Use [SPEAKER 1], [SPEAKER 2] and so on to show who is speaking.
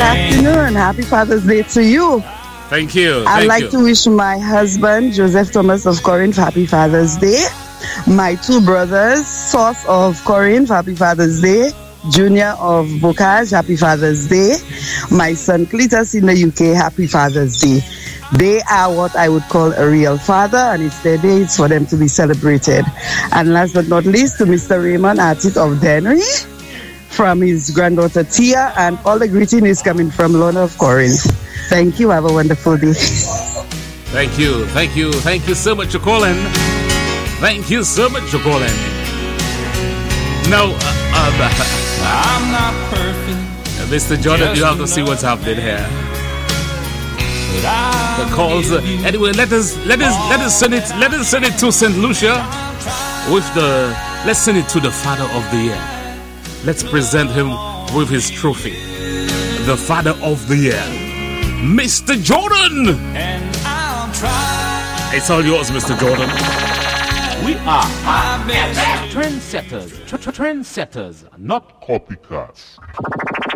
[SPEAKER 1] afternoon. Happy Father's Day to you.
[SPEAKER 2] Thank you.
[SPEAKER 1] I'd like to wish my husband, Joseph Thomas of Corinth, Happy Father's Day. My two brothers, Source of Corinth, Happy Father's Day. Junior of Bocage, Happy Father's Day. My son Cletus in the UK, Happy Father's Day. They are what I would call a real father, and it's their day. It's for them to be celebrated. And last but not least, to Mr. Raymond Artit of Dennery, from his granddaughter Tia, and all the greeting is coming from Lorna of Corinth. Thank you. Have a wonderful day.
[SPEAKER 2] Thank you. Thank you. Thank you so much for calling. Thank you so much for calling. Now,
[SPEAKER 3] I'm not perfect.
[SPEAKER 2] Mr. Jordan, you have to see what's happening here. The calls. Anyway, let us send it to St. Lucia with let's send it to the Father of the Year. Let's present him with his trophy. The Father of the Year, Mr. Jordan.
[SPEAKER 3] And I'll try.
[SPEAKER 2] It's all yours, Mr. Jordan.
[SPEAKER 4] We are trendsetters, not copycats.